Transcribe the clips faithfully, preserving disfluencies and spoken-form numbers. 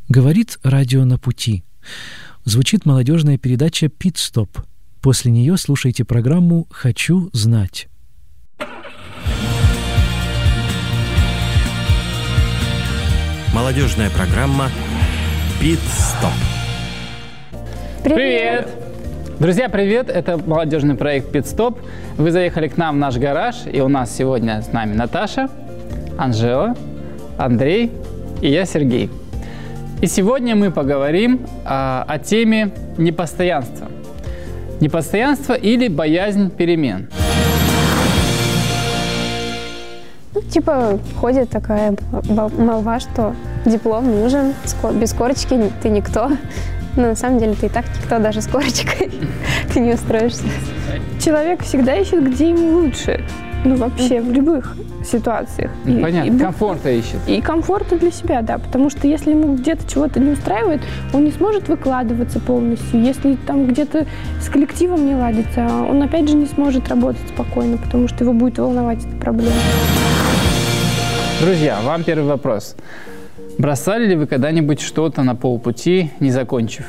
Говорит радио «На пути». Звучит молодежная передача «Пит-стоп». После нее слушайте программу «Хочу знать». Молодежная программа «Пит-стоп». Привет! Друзья, привет! Это молодежный проект «Пит-стоп». Вы заехали к нам в наш гараж, и у нас сегодня с нами Наташа, Анжела, Андрей и я, Сергей. И сегодня мы поговорим а, о теме непостоянства. Непостоянство или боязнь перемен. Ну, типа, ходит такая молва, что диплом нужен, без корочки ты никто. Но на самом деле ты и так никто, даже с корочкой ты не устроишься. Человек всегда ищет, где ему лучше. Ну, вообще, в любых ситуациях. И, Понятно, и, комфорта ищет. И комфорта для себя, да. Потому что если ему где-то чего-то не устраивает, он не сможет выкладываться полностью. Если там где-то с коллективом не ладится, он опять же не сможет работать спокойно, потому что его будет волновать эта проблема. Друзья, вам первый вопрос. Бросали ли вы когда-нибудь что-то на полпути, не закончив?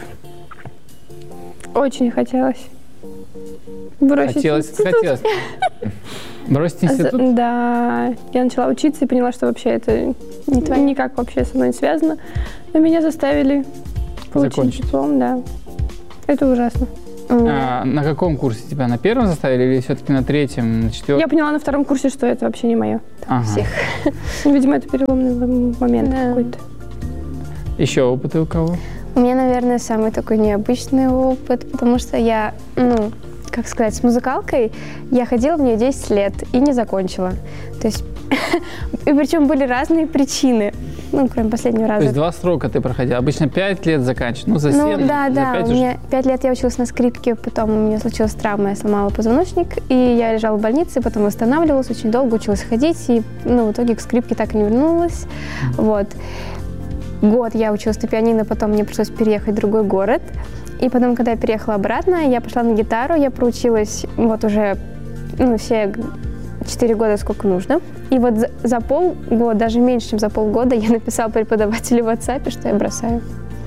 Очень хотелось. Бросить хотелось, институт. Хотелось. Бросить институт? Да. Я начала учиться и поняла, что вообще это не твоя, никак вообще со мной не связано. Но меня заставили получить Закончить. диплом, да. Это ужасно. А, на каком курсе тебя? На первом заставили или все-таки на третьем, на четвертом? Я поняла на втором курсе, что это вообще не мое. Ага. Всех. Видимо, это переломный момент Да. какой-то. Еще опыты у кого? У меня, наверное, самый такой необычный опыт, потому что я, ну, как сказать, с музыкалкой я ходила в нее десять лет и не закончила. То есть, и причем были разные причины, ну, кроме последнего раза. То есть два срока ты проходила. Обычно пять лет заканчиваешь. Ну, за семь, Ну, да, за да. пять У уже... меня пять лет я училась на скрипке, потом у меня случилась травма, я сломала позвоночник, и я лежала в больнице, потом восстанавливалась, очень долго училась ходить, и, ну, в итоге к скрипке так и не вернулась. Вот. Год я училась на пианино, потом мне пришлось переехать в другой город. И потом, когда я переехала обратно, я пошла на гитару, я проучилась вот уже, ну, все четыре года, сколько нужно. И вот за, за полгода, даже меньше, чем за полгода, я написала преподавателю в WhatsApp, что я бросаю.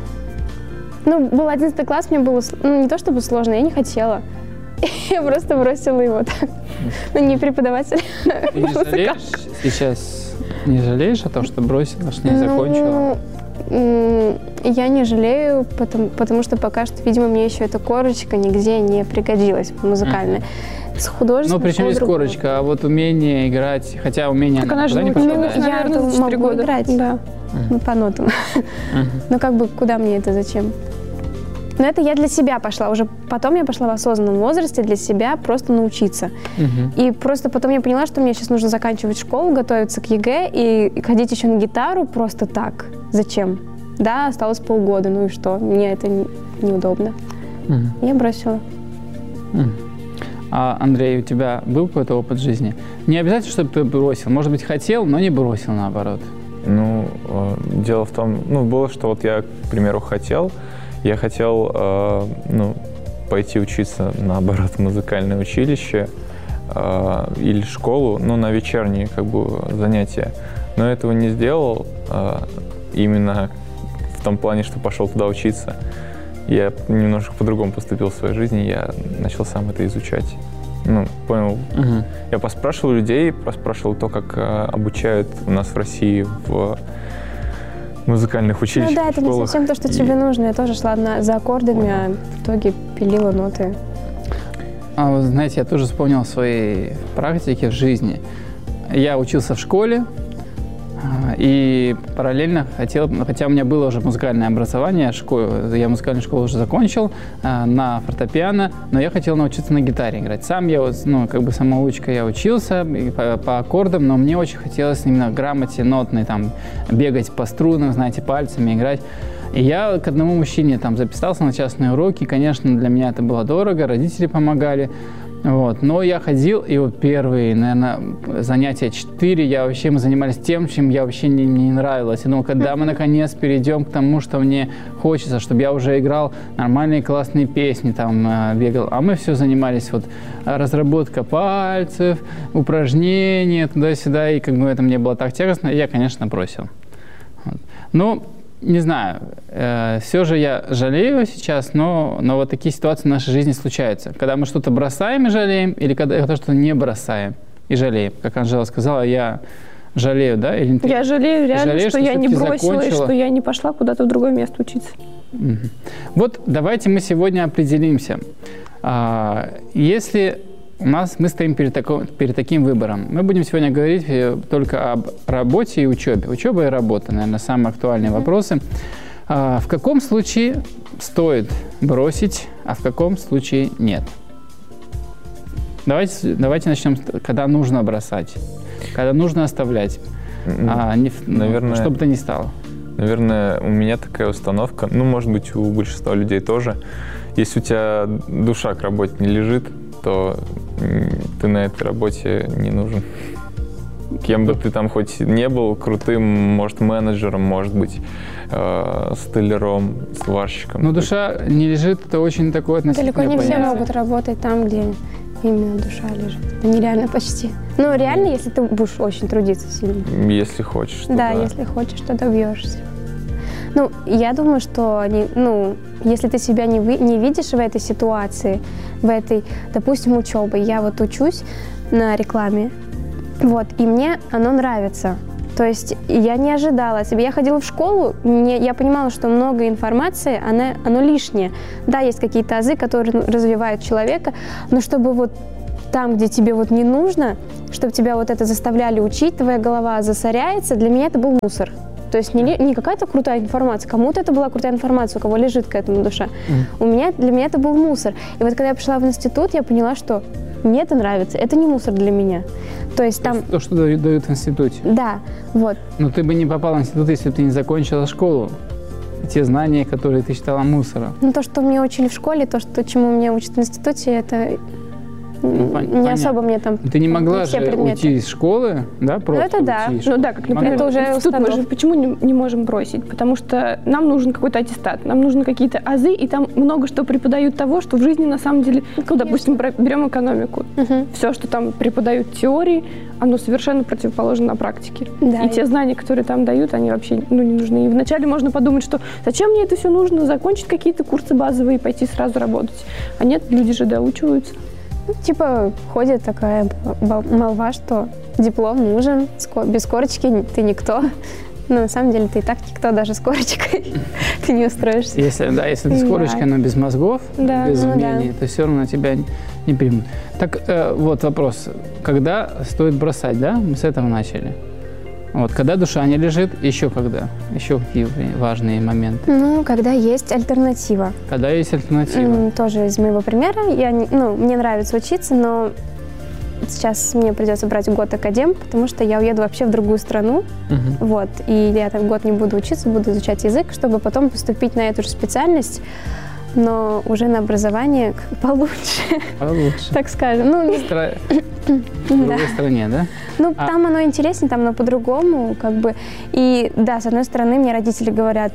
Ну, был одиннадцатый класс, мне было, ну, не то чтобы сложно, я не хотела. Я просто бросила его так. Ну, не преподаватель. Ты не жалеешь сейчас? Не жалеешь о том, что бросила, что не закончила? Я не жалею, потому, потому что пока что, видимо, мне еще эта корочка нигде не пригодилась музыкальная. Mm-hmm. С художеством. Ну, причем здесь корочка, а вот умение играть, хотя умение так она же не не пропадает. Ну, я наверное, за четыре могу года. играть. Да. Ну, по нотам. Uh-huh. Ну, как бы, куда мне это, зачем? Но это я для себя пошла. Уже потом я пошла в осознанном возрасте для себя просто научиться. Uh-huh. И просто потом я поняла, что мне сейчас нужно заканчивать школу, готовиться к ЕГЭ и ходить еще на гитару просто так. Зачем? Да, осталось полгода, ну и что? Мне это не, неудобно. Uh-huh. Я бросила. Uh-huh. А, Андрей, у тебя был какой-то опыт жизни? Не обязательно, чтобы ты бросил. Может быть, хотел, но не бросил, наоборот. Ну, э, дело в том, ну, было, что вот я, к примеру, хотел, я хотел, э, ну, пойти учиться, наоборот, в музыкальное училище э, или школу, ну, на вечерние, как бы, занятия. Но этого не сделал, э, именно в том плане, что пошел туда учиться. Я немножко по-другому поступил в своей жизни, я начал сам это изучать. Ну, понял. Uh-huh. Я поспрашивал людей, поспрашивал то, как э, обучают у нас в России в музыкальных училищах, Ну да, это школах. не совсем то, что И... тебе нужно. Я тоже шла на, за аккордами, Понял. а в итоге пилила ноты. А вы знаете, я тоже вспомнил о своей практике в жизни. Я учился в школе, и параллельно хотел, хотя у меня было уже музыкальное образование, школу, я музыкальную школу уже закончил на фортепиано, но я хотел научиться на гитаре играть. Сам я, ну, как бы самоучка, я учился по, по аккордам, но мне очень хотелось именно грамоте нотной, там, бегать по струнам, знаете, пальцами играть. И я к одному мужчине там записался на частные уроки. Конечно, для меня это было дорого, родители помогали. Вот. Но я ходил, и вот первые, наверное, занятия четыре, я вообще, мы занимались тем, чем я вообще не, мне не нравилось. Я думал, когда мы наконец перейдем к тому, что мне хочется, чтобы я уже играл нормальные классные песни, там, бегал. А мы все занимались, вот, разработка пальцев, упражнения, туда-сюда, и как бы это мне было так тягостно, и я, конечно, бросил. Вот. Но не знаю, э, все же я жалею сейчас, но, но вот такие ситуации в нашей жизни случаются. Когда мы что-то бросаем и жалеем, или когда, когда что-то не бросаем и жалеем. Как Анжела сказала, я жалею, да? Или ты я жалею реально, жалеешь, что, что я не бросила, закончила? И что я не пошла куда-то в другое место учиться. Угу. Вот давайте мы сегодня определимся. А, если у нас мы стоим перед, тако, перед таким выбором, мы будем сегодня говорить только об работе и учебе. Учеба и работа, наверное, самые актуальные mm-hmm. вопросы. А, в каком случае стоит бросить, а в каком случае нет? Давайте, давайте начнем, когда нужно бросать, когда нужно оставлять, mm-hmm. а, не, наверное, ну, что бы то ни стало. Наверное, у меня такая установка, ну, может быть, у большинства людей тоже. Если у тебя душа к работе не лежит, то ты на этой работе не нужен. Кем бы ты там хоть не был, крутым, может, менеджером, может быть, э, столяром, сварщиком. Но душа не лежит, это очень такое относительное Далеко не понятие. все могут работать там, где именно душа лежит. Это нереально почти. Ну, реально, если ты будешь очень трудиться сильно. Если хочешь. Да, да, если хочешь, то добьешься. Ну, я думаю, что, не, ну, если ты себя не, вы, не видишь в этой ситуации, в этой, допустим, учебе, я вот учусь на рекламе, вот, и мне оно нравится. То есть я не ожидала себе. Я ходила в школу, мне, я понимала, что много информации, она, оно лишнее. Да, есть какие-то азы, которые развивают человека, но чтобы вот там, где тебе вот не нужно, чтобы тебя вот это заставляли учить, твоя голова засоряется, для меня это был мусор. То есть не, не какая-то крутая информация, кому-то это была крутая информация, у кого лежит к этому душа. Mm. У меня, для меня это был мусор. И вот когда я пришла в институт, я поняла, что мне это нравится, это не мусор для меня. То есть там... То, что дают, дают в институте. Да, вот. Но ты бы не попала в институт, если бы ты не закончила школу. Те знания, которые ты считала мусором. Ну, то, что мне учили в школе, то, что, чему меня учат в институте, это... Ну, не понятно. Особо мне там... Ты не могла же уйти из школы, да, просто ну, это да. уйти из Ну да, как, например, это уже институт мы же почему не, не можем бросить? Потому что нам нужен какой-то аттестат, нам нужны какие-то азы, и там много что преподают того, что в жизни на самом деле... Ну, ну допустим, берем экономику. Угу. Все, что там преподают теории, оно совершенно противоположно на практике. Да, и, и те знания, которые там дают, они вообще ну, не нужны. И вначале можно подумать, что зачем мне это все нужно, закончить какие-то курсы базовые и пойти сразу работать. А нет, люди же доучиваются. Ну, типа, ходит такая молва, что диплом нужен, без корочки ты никто. Но на самом деле ты и так никто, даже с корочкой. Ты не устроишься. Если, да, если ты с корочкой, но без мозгов, да, без ну, умений, да. то все равно тебя не примут. Так, э, вот вопрос. Когда стоит бросать, да? Мы с этого начали. Вот, когда душа не лежит, еще когда? Еще какие важные моменты? Ну, когда есть альтернатива. Когда есть альтернатива? Тоже из моего примера. Я, ну, мне нравится учиться, но сейчас мне придется брать год академ, потому что я уеду вообще в другую страну. Uh-huh. Вот, и я там год не буду учиться, буду изучать язык, чтобы потом поступить на эту же специальность, но уже на образование получше. Получше. Так скажем. Ну, в Стра... в другой стране, да? Ну, а... там оно интереснее, там оно по-другому, как бы. И да, с одной стороны, мне родители говорят,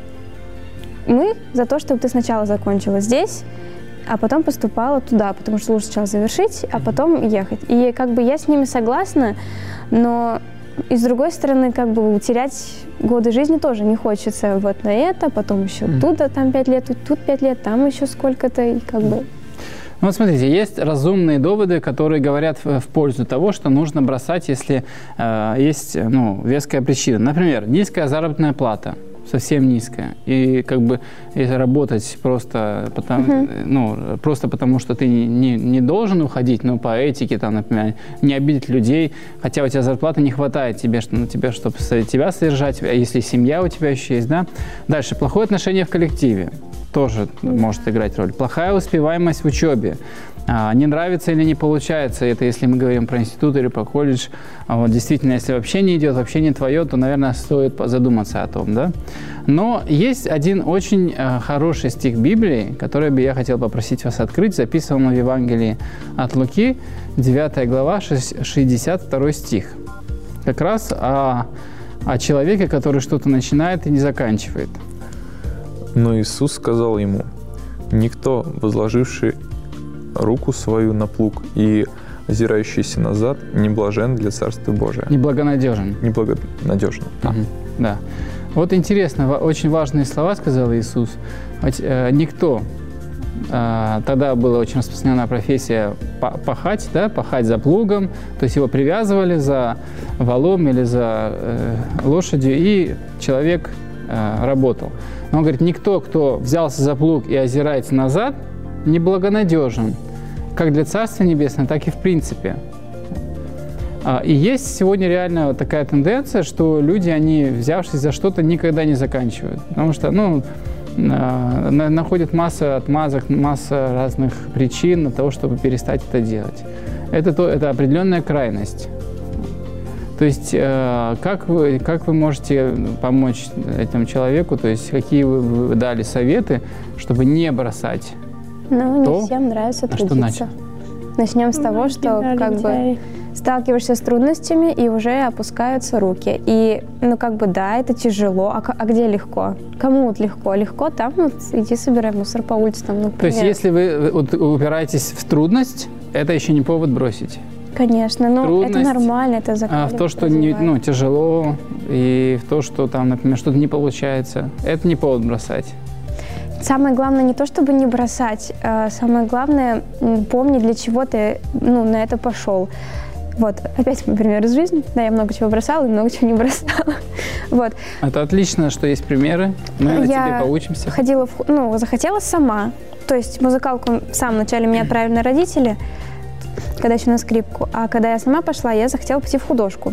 мы за то, чтобы ты сначала закончила здесь, а потом поступала туда, потому что лучше сначала завершить, а потом ехать. И как бы я с ними согласна, но и с другой стороны, как бы терять годы жизни тоже не хочется. Вот на это, потом еще mm. тут там пять лет, тут пять лет, там еще сколько-то, и как бы... Ну вот смотрите, есть разумные доводы, которые говорят в, в пользу того, что нужно бросать, если э, есть ну, веская причина. Например, низкая заработная плата, совсем низкая, и как бы если работать просто потому, uh-huh. ну, просто потому, что ты не, не должен уходить, но по этике, там, например, не обидеть людей, хотя у тебя зарплаты не хватает тебе, что, на тебя, чтобы тебя содержать, а если семья у тебя еще есть, да. Дальше, плохое отношение в коллективе тоже uh-huh. может играть роль. Плохая успеваемость в учебе. А, не нравится или не получается, это если мы говорим про институт или про колледж, а вот действительно, если вообще не идет, вообще не твое, то, наверное, стоит задуматься о том, да. Но есть один очень э, хороший стих Библии, который бы я хотел попросить вас открыть, записан в Евангелии от Луки, девятая глава, шестьдесят второй стих. Как раз о, о человеке, который что-то начинает и не заканчивает. Но Иисус сказал ему: «Никто, возложивший руку свою на плуг и озирающийся назад, не блажен для Царства Божия». Неблагонадежен. Неблагонадежен. Да. Угу. Да. Вот интересно, очень важные слова сказал Иисус. Никто, тогда была очень распространена профессия пахать, да, пахать за плугом, то есть его привязывали за валом или за лошадью, и человек работал. Но он говорит, никто, кто взялся за плуг и озирается назад, неблагонадежен, как для Царства Небесного, так и в принципе. И есть сегодня реально такая тенденция, что люди, они, взявшись за что-то, никогда не заканчивают. Потому что, ну, находят массу отмазок, масса разных причин для того, чтобы перестать это делать. Это, то, это определенная крайность. То есть, как вы, как вы можете помочь этому человеку, то есть, какие вы, вы дали советы, чтобы не бросать? Ну, то, не всем нравится а трудиться. Начнем с того, что как бы сталкиваешься с трудностями, и уже опускаются руки. И, ну, как бы, да, это тяжело. А, а где легко? Кому вот легко? Легко там, вот, иди собирай мусор по улице. Там, ну, то есть, если вы вот, упираетесь в трудность, это еще не повод бросить? Конечно, но трудность, это нормально, это закон. А в то, что не, ну, тяжело, и в то, что там, например, что-то не получается, это не повод бросать. Самое главное не то, чтобы не бросать, а самое главное помни, для чего ты, ну, на это пошел. Вот, опять, например, из жизни. Да, я много чего бросала и много чего не бросала. Вот. Это отлично, что есть примеры. Мы на тебе поучимся. Ходила, в, ну, захотела сама. То есть музыкалку в самом начале меня отправили на родители, когда еще на скрипку. А когда я сама пошла, я захотела пойти в художку.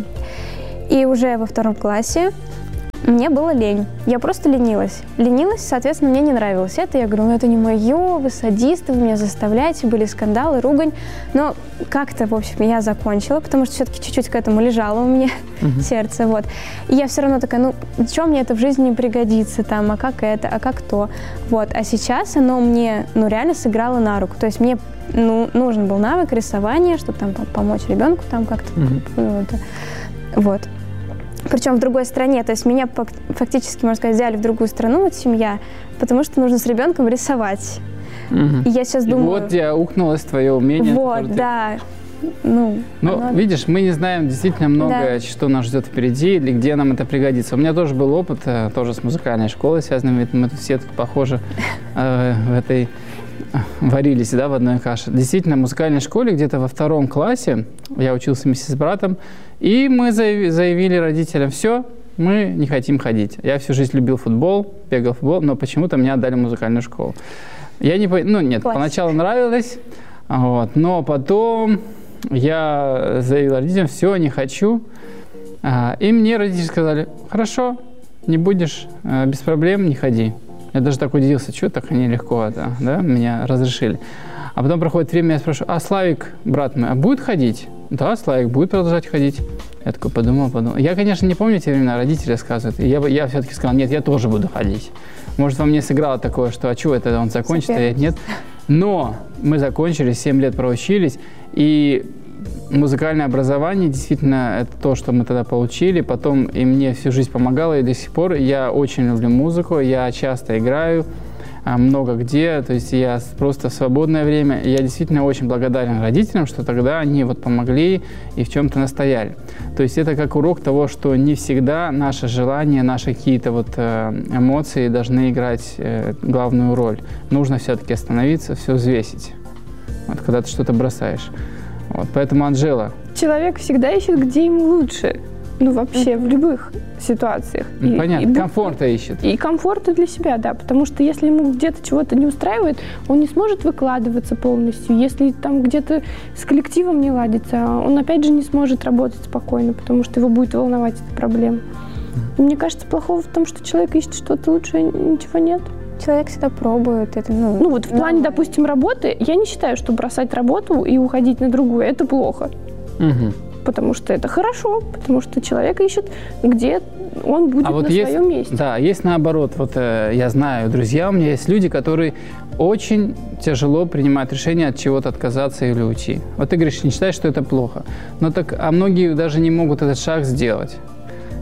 И уже во втором классе мне было лень. Я просто ленилась. Ленилась, соответственно, мне не нравилось это. Я говорю, ну это не мое, вы садисты, вы меня заставляете. Были скандалы, ругань. Но как-то, в общем, я закончила, потому что все-таки чуть-чуть к этому лежало у меня uh-huh. сердце. Вот. И я все равно такая, ну, что мне это в жизни не пригодится, там, а как это, а как то. Вот. А сейчас оно мне, ну, реально сыграло на руку. То есть мне, ну, нужен был навык рисования, чтобы там помочь ребенку там как-то. Uh-huh. Вот. Вот. Причем в другой стране, то есть меня фактически, можно сказать, взяли в другую страну, вот семья, потому что нужно с ребенком рисовать. Угу. И я сейчас и думаю... вот где аукнулось твое умение. Вот, да. Ну, Но, оно... видишь, мы не знаем действительно многое, да. что нас ждет впереди, или где нам это пригодится. У меня тоже был опыт, тоже с музыкальной школой связанный, мы тут все тут похожи э, в этой... варились, да, в одной каше. Действительно, в музыкальной школе где-то во втором классе я учился вместе с братом, и мы заявили родителям, все, мы не хотим ходить. Я всю жизнь любил футбол, бегал в футбол, но почему-то меня отдали в музыкальную школу. Я не, ну нет, Класс. Поначалу нравилось, вот, но потом я заявил родителям, все, не хочу. И мне родители сказали, хорошо, не будешь, без проблем, не ходи. Я даже так удивился, что так они легко это, да, меня разрешили. А потом проходит время, я спрашиваю, а Славик, брат мой, а будет ходить? Да, Славик будет продолжать ходить. Я такой подумал, подумал. Я, конечно, не помню те времена, родители рассказывают. И я, я все-таки сказал, нет, я тоже буду ходить. Может, во мне сыграло такое, что а чего это он закончит, а я нет. Но мы закончили, семь лет проучились, и музыкальное образование действительно это то, что мы тогда получили. Потом и мне всю жизнь помогало, и до сих пор я очень люблю музыку, я часто играю, много где, то есть я просто в свободное время. Я действительно очень благодарен родителям, что тогда они вот помогли и в чем-то настояли. То есть это как урок того, что не всегда наши желания, наши какие-то вот эмоции должны играть главную роль. Нужно все-таки остановиться, все взвесить, вот, когда ты что-то бросаешь. Вот, поэтому, Анжела. Человек всегда ищет, где ему лучше. Ну, вообще, в любых ситуациях. Ну, и, понятно, и, комфорта ищет. И комфорта для себя, да. Потому что если ему где-то чего-то не устраивает, он не сможет выкладываться полностью. Если там где-то с коллективом не ладится, он, опять же, не сможет работать спокойно, потому что его будет волновать эта проблема. И мне кажется, плохого в том, что человек ищет что-то лучше, ничего нет. Человек всегда пробует это. Ну, ну вот в плане, допустим, работы, я не считаю, что бросать работу и уходить на другую – это плохо. Угу. Потому что это хорошо, потому что человек ищет, где он будет а вот на есть, своем месте. Да, есть наоборот. Вот э, я знаю, друзья, у меня есть люди, которые очень тяжело принимают решение от чего-то отказаться или уйти. Вот ты говоришь, не считаешь, что это плохо. Но так, а многие даже не могут этот шаг сделать.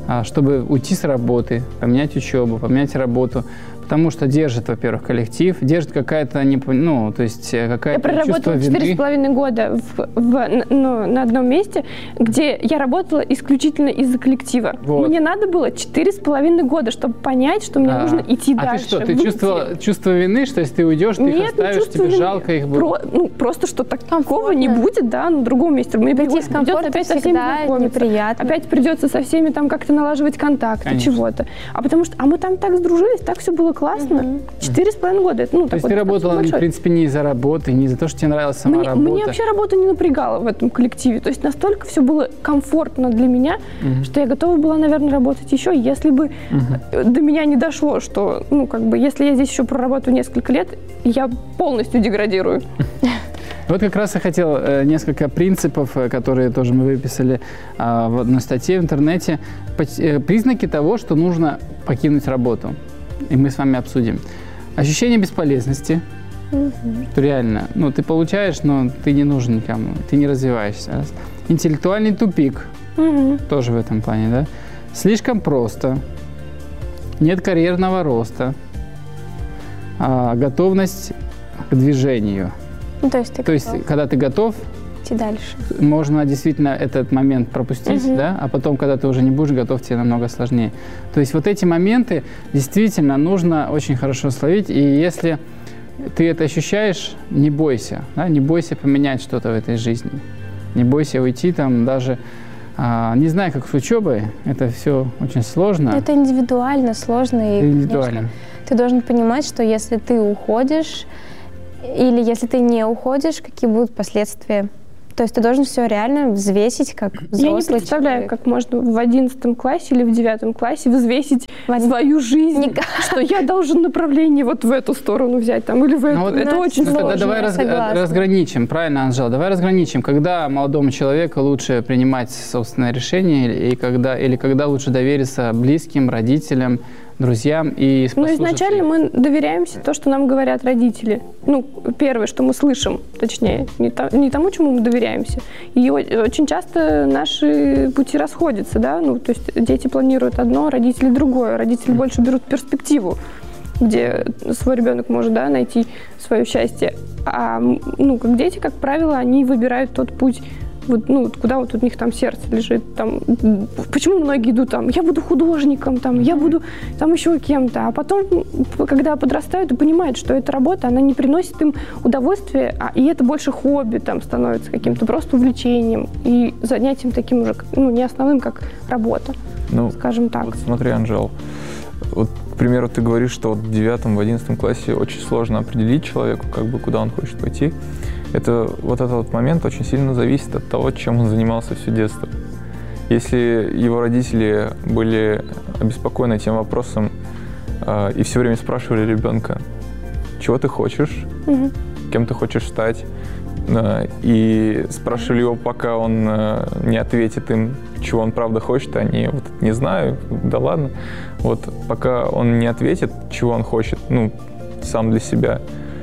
чтобы уйти с работы, поменять учебу, поменять работу. Потому что держит, во-первых, коллектив, держит какая-то, ну, то есть какая-то Я проработала четыре с половиной года в, в, ну, на одном месте, где я работала исключительно из-за коллектива. Вот. Мне надо было четыре с половиной года, чтобы понять, что мне а, нужно идти а дальше. А ты что, ты чувствовала чувство вины, что если ты уйдешь, ты Нет, их оставишь, тебе вины. Жалко их будет? Про, ну, просто, что такого не будет, да, на другом месте. Мне придется опять со всеми знакомиться. Неприятно. Опять придется со всеми там как-то налаживать контакты, чего-то. А потому что, а мы там так сдружились, так все было классно. Четыре с половиной года. Ну, то есть ты работала, в принципе, не из-за работы, не из-за того, что тебе нравилась сама мне, работа? Мне вообще работа не напрягала в этом коллективе. То есть настолько все было комфортно для меня, uh-huh. что я готова была, наверное, работать еще, если бы uh-huh. до меня не дошло, что, ну, как бы, если я здесь еще проработаю несколько лет, я полностью деградирую. Вот как раз я хотел э, несколько принципов, которые тоже мы выписали э, в одной статье в интернете. По, э, признаки того, что нужно покинуть работу. И мы с вами обсудим. Ощущение бесполезности. Mm-hmm. Что реально, ну, ты получаешь, но ты не нужен никому, ты не развиваешься. Интеллектуальный тупик. Mm-hmm. Тоже в этом плане, да? Слишком просто. Нет карьерного роста. А, готовность к движению. Ну, то есть, ты то есть, когда ты готов, идти дальше. Можно действительно этот момент пропустить, угу. да, а потом, когда ты уже не будешь готов, тебе намного сложнее. То есть вот эти моменты действительно нужно очень хорошо словить, и если ты это ощущаешь, не бойся, да, не бойся поменять что-то в этой жизни, не бойся уйти там даже, а, не знаю, как с учебой, это все очень сложно. Это индивидуально, сложно. И, индивидуально. Конечно, ты должен понимать, что если ты уходишь, или если ты не уходишь, какие будут последствия. То есть ты должен все реально взвесить, как взрослый Я не представляю, человек. Как можно в одиннадцатом классе или в девятом классе взвесить один... свою жизнь, Никак. Что я должен направление вот в эту сторону взять там, или в эту. Ну, вот, это ну, очень ну, сложно. Тогда давай раз, разграничим, правильно, Анжела, давай разграничим, когда молодому человеку лучше принимать собственное решение, и когда, или когда лучше довериться близким, родителям, друзьям и Ну, изначально мы доверяемся то, что нам говорят родители. Ну, первое, что мы слышим, точнее, не, то, не тому, чему мы доверяемся. И очень часто наши пути расходятся, да, ну, то есть дети планируют одно, родители другое. Родители больше берут перспективу, где свой ребенок может, да, найти свое счастье. А, ну, как дети, как правило, они выбирают тот путь, вот, ну, куда вот у них там сердце лежит, там, почему многие идут там, я буду художником, там, я буду там еще кем-то, а потом, когда подрастают и понимают, что эта работа, она не приносит им удовольствия, а, и это больше хобби там становится каким-то просто увлечением и занятием таким уже, ну, не основным, как работа, ну, скажем так. Вот смотри, Анжел, вот, к примеру, ты говоришь, что вот в девятом, в одиннадцатом классе очень сложно определить человеку, как бы, куда он хочет пойти. Это, вот этот вот момент очень сильно зависит от того, чем он занимался все детство. Если его родители были обеспокоены тем вопросом э, и все время спрашивали ребенка, чего ты хочешь, угу. кем ты хочешь стать, э, и спрашивали его, пока он э, не ответит им, чего он правда хочет, они вот не знаю, да ладно. Вот пока он не ответит, чего он хочет, ну, сам для себя,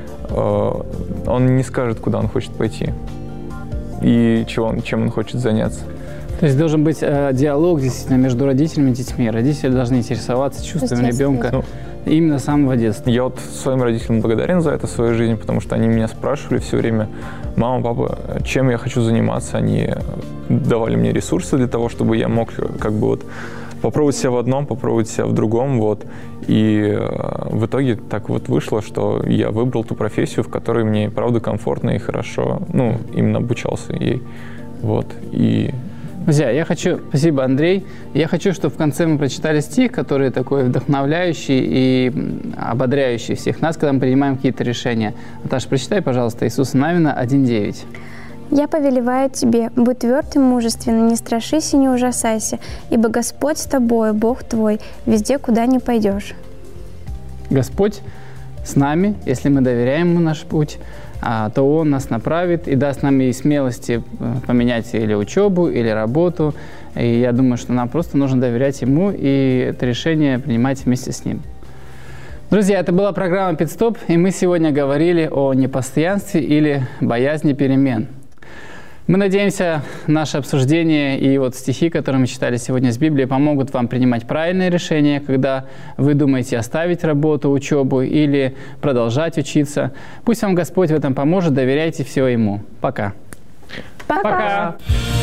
он не скажет, куда он хочет пойти и чего он, чем он хочет заняться. То есть должен быть э, диалог действительно между родителями и детьми. Родители должны интересоваться чувствами ребенка ну, именно с самого детства. Я вот своим родителям благодарен за это в своей жизни, потому что они меня спрашивали все время, мама, папа, чем я хочу заниматься. Они давали мне ресурсы для того, чтобы я мог как бы вот попробовать себя в одном, попробовать себя в другом, вот. И э, в итоге так вот вышло, что я выбрал ту профессию, в которой мне, правда, комфортно и хорошо, ну, именно обучался ей, вот. И... Друзья, я хочу... Спасибо, Андрей. Я хочу, чтобы в конце мы прочитали стих, который такой вдохновляющий и ободряющий всех нас, когда мы принимаем какие-то решения. Наташа, прочитай, пожалуйста, Иисуса Навина один девять. «Я повелеваю тебе, будь тверд и мужественным, не страшись и не ужасайся, ибо Господь с тобой, Бог твой, везде, куда ни пойдешь». Господь с нами, если мы доверяем Ему наш путь, то Он нас направит и даст нам и смелости поменять или учебу, или работу. И я думаю, что нам просто нужно доверять Ему и это решение принимать вместе с Ним. Друзья, это была программа «Питстоп», и мы сегодня говорили о непостоянстве или боязни перемен. Мы надеемся, наше обсуждение и вот стихи, которые мы читали сегодня с Библии, помогут вам принимать правильные решения, когда вы думаете оставить работу, учебу или продолжать учиться. Пусть вам Господь в этом поможет, доверяйте все Ему. Пока. Пока. Пока.